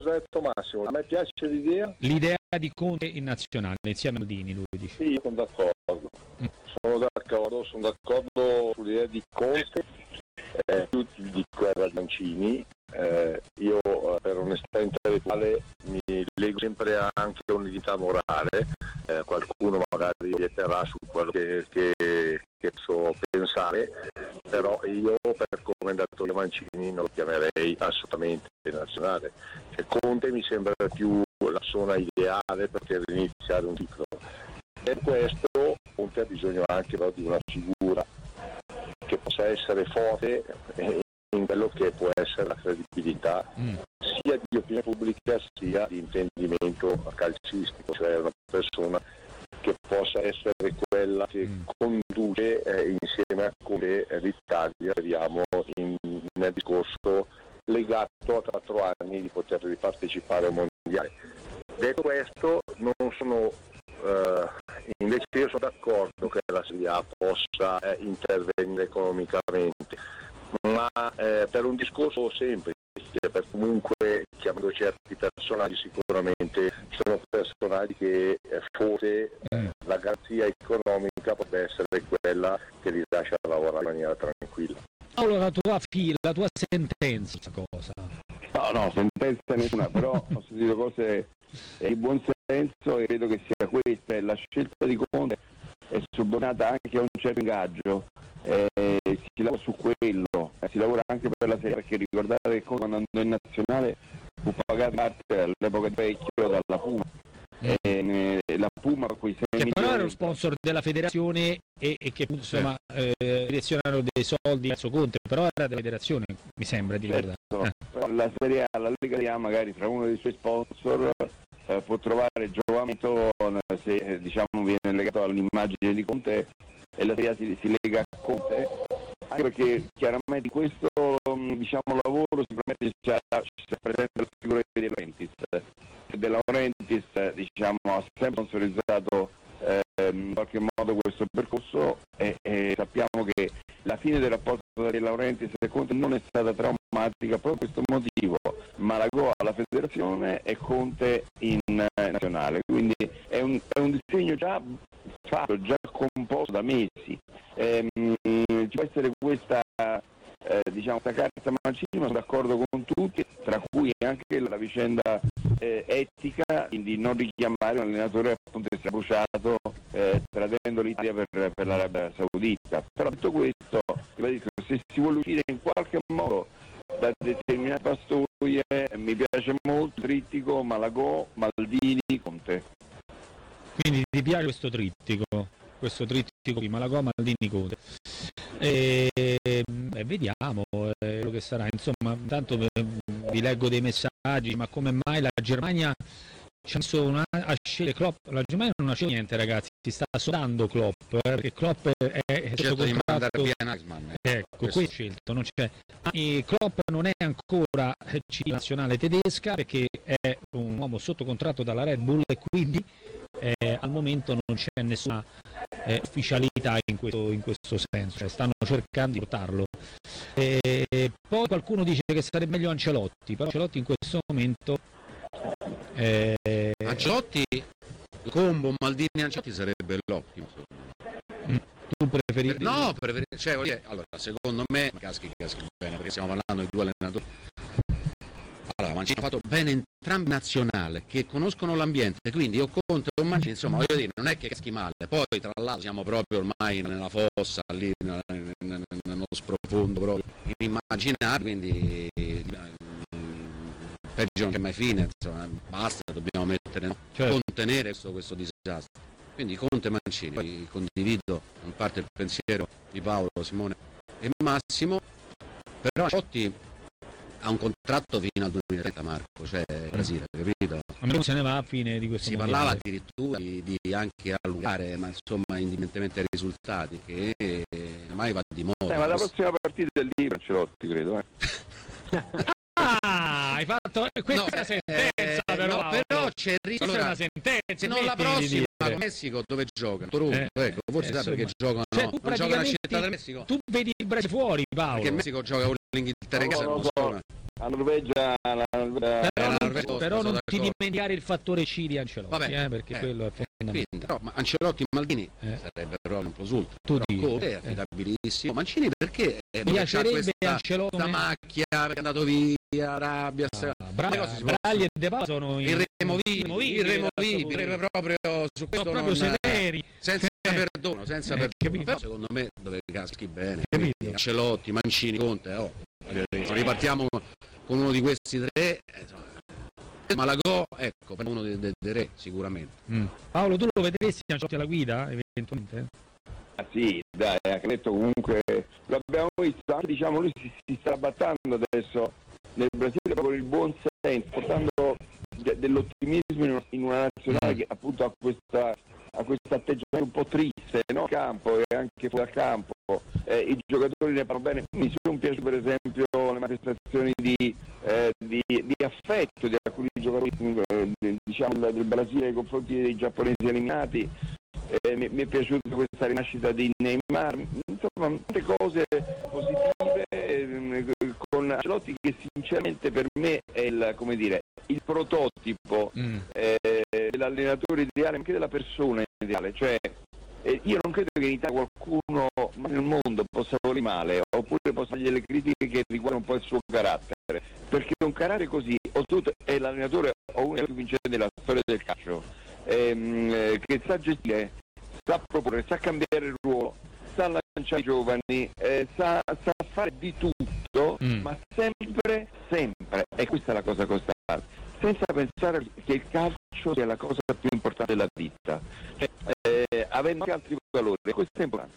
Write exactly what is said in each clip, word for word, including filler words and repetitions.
cosa ha detto Massimo? A me piace l'idea. L'idea di Conte in nazionale, insieme a Maldini, lui dice. Sì, io sono d'accordo. Mm. Sono d'accordo, sono d'accordo sull'idea di Conte, eh, più di quella di Mancini. Eh, io eh, per onestà intellettuale mi leggo sempre anche un'identità morale, eh, qualcuno magari vieterà su quello che, che, che so pensare, però io per come è andato io Mancini non lo chiamerei assolutamente nazionale. Cioè, Conte mi sembra più la persona ideale per poter iniziare un ciclo. Per questo Conte ha bisogno anche però, di una figura che possa essere forte in quello che può essere la credibilità mm. sia di opinione pubblica sia di intendimento calcistico, cioè una persona che possa essere quella che mm. conduce eh, insieme a come l'Italia vediamo in, nel discorso legato a quattro anni di poter ripartecipare al mondiale. Detto questo, non sono eh, invece io sono d'accordo che la Serie A possa eh, intervenire economicamente, ma eh, per un discorso semplice, per comunque chiamando certi personaggi sicuramente sono personaggi che eh, forse eh, la garanzia economica potrebbe essere quella che li lascia lavorare in maniera tranquilla. Paolo, la tua fila, la tua sentenza, cosa? No, no, sentenza nessuna, però ho sentito cose di buon senso e credo che sia questa, la scelta di Conte è subordinata anche a un certo ingaggio, eh, si lavora su quello, eh, si lavora anche per la Serie, perché ricordate che quando andò in nazionale fu pagata parte all'epoca di vecchio dalla Puma, mm. eh, la Puma quei sei che però milioni... era lo sponsor della federazione e, e che insomma eh, direzionano dei soldi verso Conte, però era della federazione, mi sembra di ricordare. Certo, eh. però la Serie A, la Lega Serie A magari tra uno dei suoi sponsor eh, può trovare giovamento se eh, diciamo viene legato all'immagine di Conte e la Serie A si, si lega a Conte, anche perché chiaramente in questo diciamo lavoro sicuramente c'è, c'è presente la figura di De Laurentiis. De Laurentiis diciamo ha sempre sponsorizzato eh, in qualche modo questo percorso e, e sappiamo che la fine del rapporto tra De Laurentiis e Conte non è stata traumatica proprio per questo motivo. Malagò alla federazione e Conte in eh, nazionale, quindi è un, è un disegno già fatto, già composto da mesi. Ehm, ci può essere questa eh, diciamo questa carta Mancini, ma sono d'accordo con tutti, tra cui anche la vicenda eh, etica di non richiamare un allenatore appunto che si è bruciato eh, tradendo l'Italia per, per l'Arabia Saudita. Però detto questo, se si vuole uscire in qualche modo da determinate pastoie, mi piace molto il trittico Malagò, Maldini, Conte. Quindi ti piace questo trittico, questo trittico di Malagò, Maldini, Conte. E, e vediamo eh, quello che sarà. Insomma, intanto vi leggo dei messaggi, ma come mai la Germania ci ha messo una, a scegliere Klopp? La Germania non ha scelto niente, ragazzi, si sta sodando Klopp, eh, perché Klopp è, è stato contratto via Nagelsmann, eh. Ecco, questo è scelto, non c'è. E Klopp non è ancora C nazionale tedesca perché è un uomo sotto contratto dalla Red Bull e quindi eh, al momento non c'è nessuna eh, ufficialità in questo, in questo senso, cioè, stanno cercando di portarlo. E poi qualcuno dice che sarebbe meglio Ancelotti, però Ancelotti in questo momento eh... Ancelotti, il combo Maldini e Ancelotti sarebbe l'ottimo. Mm. Tu preferisci? No, prefer... cioè, allora, secondo me caschi caschi bene, perché stiamo parlando di due allenatori. Allora, Mancini ha fatto bene entrambi nazionali, che conoscono l'ambiente, quindi io conto con Mancini, insomma, voglio dire, non è che caschi male, poi tra l'altro siamo proprio ormai nella fossa, lì nello sprofondo proprio inimmaginabile, quindi peggio non c'è mai fine, insomma, basta, dobbiamo mettere, no? Certo. Contenere questo, questo disastro. Quindi Conte e Mancini, poi condivido in parte il pensiero di Paolo, Simone e Massimo, però Ancelotti ha un contratto fino al duemilatrenta, Marco, cioè Brasile, capito? A me se ne va a fine di questo si mondiale. Parlava addirittura di, di anche allungare, ma insomma indipendentemente dai risultati, che ormai va di moda. Eh, ma la prossima partita è lì Ancelotti, credo, eh. Ah, hai fatto questa no, è una sentenza, eh, però. No, però c'è il rischio. Allora, è una sentenza. Se non la prossima con Messico, dove gioca? Toronto, eh, ecco, forse eh, sa perché giocano, cioè, non giocano a Città del Messico. Tu vedi il Brasile fuori, Paolo. Perché il Messico gioca con l'Inghilterra in casa, no, non so. a Norvegia, la Norvegia però, la non, Norvegia, però sono non ti d'accordo. dimenticare il fattore C di Ancelotti, Vabbè, eh, perché eh, quello è fondamentale. Quindi, però, ma Ancelotti e Maldini Eh. sarebbero un plus ultra. Tu Però dici, Conte è eh. affidabilissimo. Mancini perché? Mi Perché c'ha piacerebbe questa, Ancelotti questa come- macchia, perché è andato via, rabbia, Ah, le Bra- cose si possono- Bragli e De Paolo sono irremovibili, irremovibili, proprio su questo sono proprio non- severi. senza Eh. perdono, senza Eh, perdono. capito. Però secondo me dove caschi bene, Capito. quindi Ancelotti, Mancini, Conte, oh, voglio dire, se ripartiamo con uno di questi tre, eh, insomma, Malagò, ecco, per uno dei, dei, dei re sicuramente. Mm. Paolo, tu lo vedresti Ancelotti alla guida eventualmente? Ah, sì, dai, ha detto comunque, lo abbiamo visto, anche diciamo lui si, si sta battando adesso nel Brasile proprio il buon senso, portando de- dell'ottimismo in una, in una nazionale che appunto ha questa ha questo atteggiamento un po' triste, no? Campo e anche fuori dal campo, eh, i giocatori ne parlano bene. Mi sono piaciute per esempio le manifestazioni di, eh, di, di affetto di alcuni giocatori eh, diciamo del, del Brasile nei confronti dei giapponesi eliminati. Eh, mi, mi è piaciuta questa rinascita di Neymar, insomma tante cose positive eh, con Ancelotti che sinceramente per me è il, come dire, il prototipo Mm. eh, dell'allenatore ideale, anche della persona ideale, cioè eh, io non credo che in Italia qualcuno ma nel mondo possa volere male oppure possa fargli delle critiche che riguardano un po' il suo carattere, perché un carattere così oltretutto è l'allenatore o uno dei più vincenti della storia del calcio, ehm, eh, che sa gestire, sa proporre, sa cambiare il ruolo, sa lanciare i giovani, eh, sa, sa fare di tutto, Mm. ma sempre, sempre, e questa è la cosa costante, senza pensare che il calcio sia la cosa più importante della vita, cioè, eh, avendo anche altri valori, e questo è importante.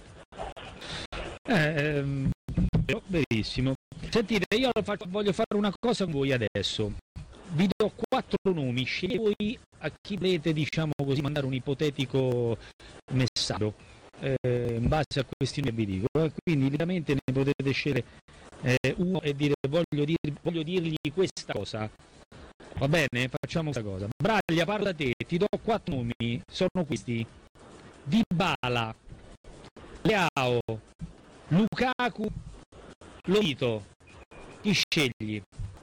Eh, ehm, benissimo. Sentite, io faccio- voglio fare una cosa con voi adesso. Vi do quattro nomi, scegliete voi a chi volete, diciamo così, mandare un ipotetico messaggio eh, in base a questi nomi che vi dico. eh. Quindi direttamente ne potete scegliere eh, uno e dire voglio, dir, voglio dirgli questa cosa. Va bene? Facciamo questa cosa. Braglia, parla te, ti do quattro nomi, sono questi: Dybala, Leao, Lukaku, Lolito. Chi scegli?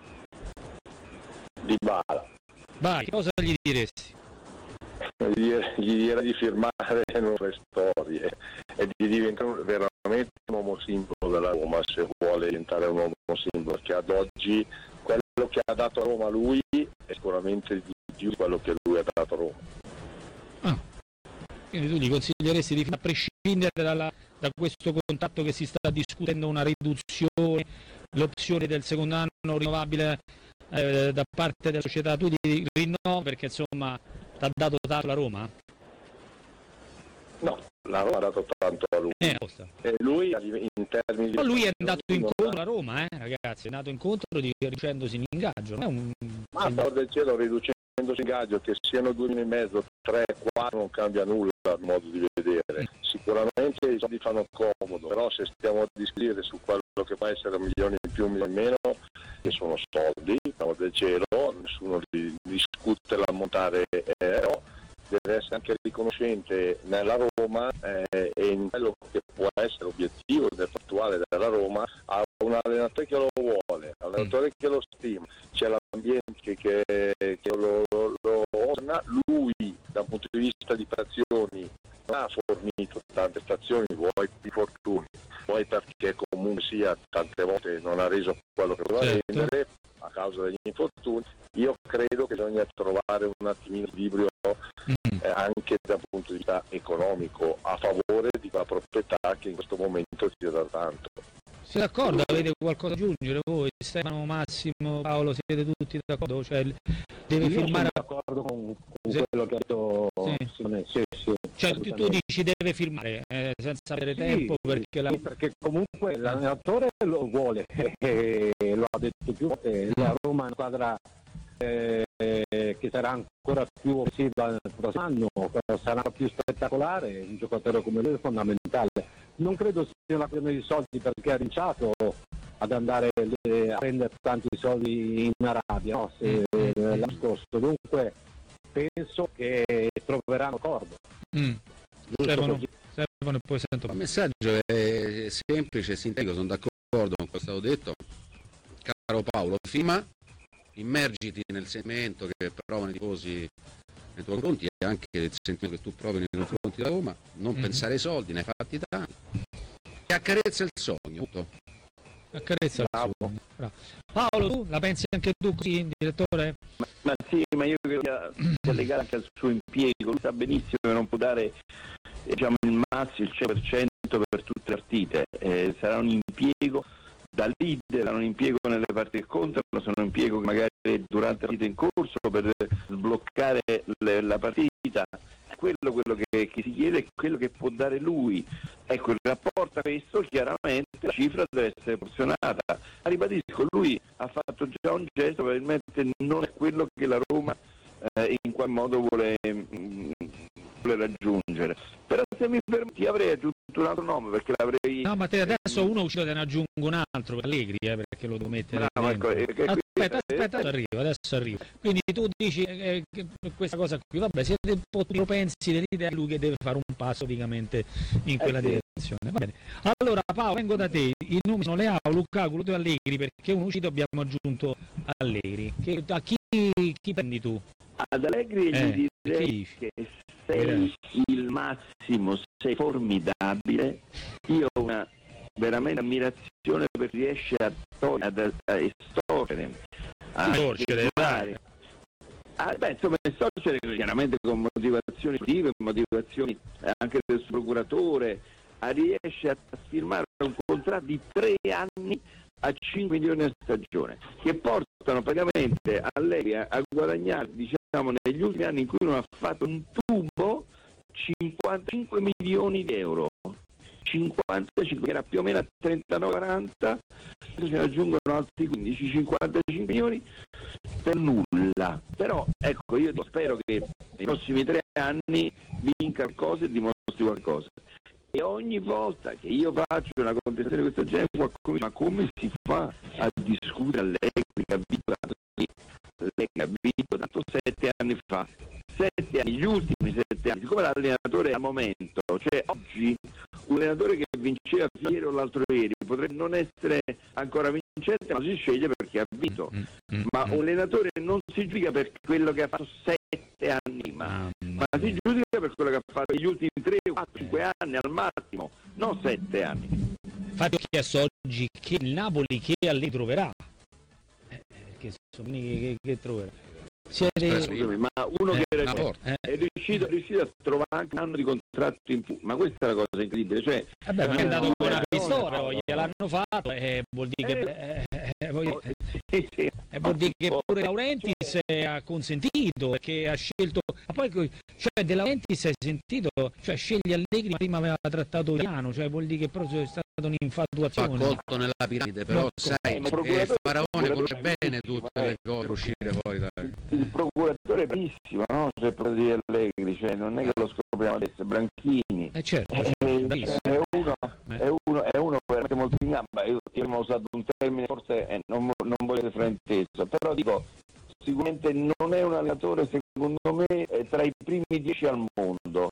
Dybala. Vai, cosa gli diresti? Gli, gli direi di firmare nuove storie e di diventare veramente un uomo simbolo della Roma, se vuole diventare un uomo simbolo, perché ad oggi quello che ha dato a Roma lui è sicuramente di più di quello che lui ha dato a Roma. Ah, quindi tu gli consiglieresti di, a prescindere dalla, da questo contratto che si sta discutendo, una riduzione, l'opzione del secondo anno rinnovabile eh, da parte della società, tu di rinnovo perché insomma ti ha dato tanto la Roma? No, la Roma ha dato tanto a lui. Eh, apposta. E lui in termini di... Però lui è andato incontro alla Roma, eh, ragazzi, è andato incontro di riducendosi in ingaggio, non è un... Ma per del cielo, riducendosi in ingaggio, che siano due milioni e mezzo, tre, quattro, non cambia nulla il modo di vedere. Sicuramente i soldi fanno comodo, però se stiamo a discutere su quello che può essere un milione in più, un milione in meno, che sono soldi, per del cielo, nessuno di, discute l'ammontare, però deve essere anche riconoscente nella Roma eh, e in quello che può essere l'obiettivo del fattuale della Roma, a un allenatore che lo vuole, un allenatore che lo stima, c'è l'ambiente che, che, che lo, lo, lo orna, lui dal punto di vista di prestazioni non ha fornito tante stazioni, vuoi di fortuna, vuoi perché comunque sia tante volte non ha reso quello che voleva Certo. rendere a causa degli infortuni. Io credo che bisogna trovare un attimino di equilibrio Mm. eh, anche dal punto di vista economico a favore di quella proprietà che in questo momento ti dà tanto. Siete d'accordo? Avete qualcosa da aggiungere voi? Stefano, Massimo, Paolo, siete tutti d'accordo? Cioè, deve Io firmare... sono d'accordo con, con Sì. quello che ha detto Sì. Simone. Sì, sì, Cioè, tu, tu assolutamente. dici deve firmare eh, senza avere Sì, tempo perché la... sì, perché comunque l'allenatore lo vuole, e lo ha detto più volte, la Roma è una squadra eh, che sarà ancora più offensiva nel prossimo anno, sarà più spettacolare, un giocatore come lui è fondamentale. Non credo sia una questione di soldi perché ha rinunciato ad andare a prendere tanti soldi in Arabia, no? Se, l'anno scorso. Dunque penso che troveranno accordo. Mm. Giusto Servono, così. servono e poi sento... Il messaggio è semplice, sintetico, sono d'accordo con quello che è stato detto. caro Paolo, firma, immergiti nel sentimento che provano i tifosi nei tuoi confronti e anche il sentimento che tu provi nei confronti della Roma, non mm-hmm. pensare ai soldi, ne hai fatti tanti, e accarezza il sogno. Tutto. Accarezza il sogno. Bravo. Paolo, tu la pensi anche tu così, direttore? Ma, ma sì, ma io credo che sia legato anche al suo impiego, lui sa benissimo che non può dare diciamo, il massimo, il cento per cento per tutte le partite, eh, sarà un impiego da leader, sarà un impiego nelle partite che contano, sarà un impiego che magari durante la partita in corso per sbloccare le, la partita, quello, quello che, che si chiede è quello che può dare lui. Ecco, in rapporto a questo chiaramente la cifra deve essere proporzionata. Ribadisco, lui ha fatto già un gesto, probabilmente non è quello che la Roma eh, in qual modo vuole, mh, vuole raggiungere. Però se mi permetti avrei aggiunto un altro nome perché l'avrei... No, ma te adesso uno uscito te ne aggiungo un altro, Allegri, eh, perché lo devo mettere no, ecco, eh, aspetta, aspetta, adesso arrivo, adesso arrivo. Quindi tu dici eh, che questa cosa qui, vabbè, siete un po' propensi dell'idea lui che deve fare un passo praticamente in quella eh, direzione. Va bene. Allora Paolo, vengo da te, i numeri sono Leao, Lukaku, tu e Allegri, perché uno uscito abbiamo aggiunto Allegri. Che, a chi, chi prendi tu? Ad Allegri eh, gli direi che sei il massimo, sei formidabile, io ho una veramente ammirazione perché riesce a togliere, a estorcere, a estorcere, ah, beh, insomma, estorcere chiaramente con motivazioni positive, motivazioni anche del suo procuratore, a riesce a firmare un contratto di tre anni a cinque milioni a stagione, che portano praticamente a lei a, a guadagnare, diciamo, negli ultimi anni in cui non ha fatto un tubo, cinquantacinque milioni di euro. cinquantacinque, che era più o meno a trentanove quaranta, se ne aggiungono altri quindici, cinquantacinque milioni per nulla. Però ecco, io spero che nei prossimi tre anni vinca qualcosa e dimostri qualcosa. E ogni volta che io faccio una contestazione di questo genere, qualcuno dice, ma come si fa a discutere a lei che ha vinto tanto? Lei che ha vinto tanto sette anni fa, sette anni, gli ultimi sette anni, siccome l'allenatore al momento, cioè oggi un allenatore che vinceva ieri o l'altro ieri potrebbe non essere ancora vincente, ma si sceglie perché ha vinto. Ma un allenatore non si giudica per quello che ha fatto sette anni, ma, ma si giudica per quello che ha fatto negli ultimi tre, quattro, cinque anni al massimo, non sette anni. Infatti ho chiesto oggi che il Napoli che Allegri troverà, eh, che, che, che troverà. Siete... Scusami, ma uno eh, che era, eh. è, riuscito, è riuscito a trovare anche un anno di contratto in più, ma questa è la cosa incredibile, cioè vabbè, ma è andato con una pistola, gliel'hanno fatto e vuol dire che eh, eh, voglio, eh, sì, sì. eh, vuol dire che pure Laurentiis ha consentito, perché ha scelto, ma poi cioè De Laurentiis hai sentito, cioè sceglie Allegri, prima aveva trattato Iano, cioè vuol dire che proprio è stata un'infatuazione. Fa colto nella piramide, però no, sai, eh, il Faraone conosce bene tutte le cose per uscire fuori da... Il procuratore è bravissimo, no? Cioè, per dire Allegri, cioè, non è che lo scopriamo adesso, Branchini. Eh certo, è, è, uno, è, uno, è uno veramente molto in gamba. Io ti ho usato un termine, forse eh, non, non voglio essere frainteso, però dico, sicuramente non è un allenatore, secondo me, eh, tra i primi dieci al mondo.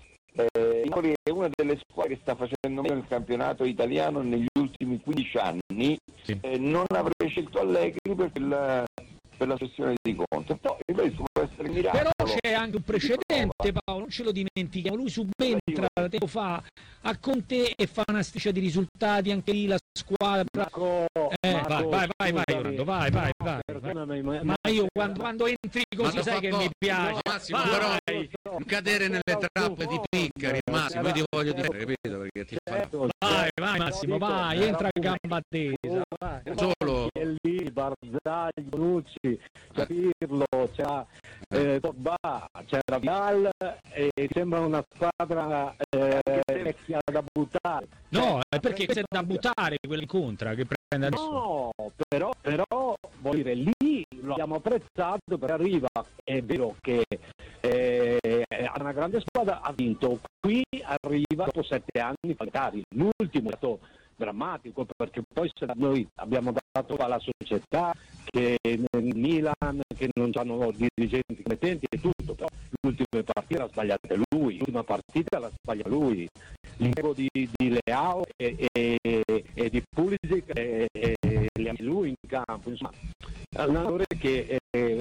Eh, è una delle squadre che sta facendo meglio nel campionato italiano negli ultimi quindici anni. Sì. Eh, non avrei scelto Allegri perché la, per la sessione di Conte, però può essere miracolo. Però c'è anche un precedente, Paolo, non ce lo dimentichiamo, lui subentra tempo fa a Conte e fa una striscia di risultati, anche lì la squadra Marco, eh, Marco, vai vai vai scusami, vai vai vai vai, vai. Ma, ma io quando, quando entri così ma sai che poco, mi piace, no, Massimo, vai, però vai. non cadere nelle trappe di Piccari, Massimo, io ti voglio dire, capito, perché ti fa... Vai vai Massimo, vai, entra a gamba tesa, vai. Solo lì, Barzagli, Bonucci, Pirlo, c'era eh, Tobà, c'era Vial e sembra una squadra eh, vecchia da buttare. No, è perché è da buttare quella incontra che prende adesso. No, però, però vuol dire lì lo abbiamo apprezzato perché arriva, è vero che eh, ha una grande squadra, ha vinto, qui arriva dopo sette anni falcari, l'ultimo è stato drammatico perché poi se noi abbiamo dato alla società che nel Milan che non hanno dirigenti competenti e tutto, però l'ultima partita l'ha sbagliata lui, l'ultima partita l'ha sbagliata lui, l'impiego di, di Leao e, e, e di Pulisic e, e, li lui in campo, insomma, è un allenatore che eh,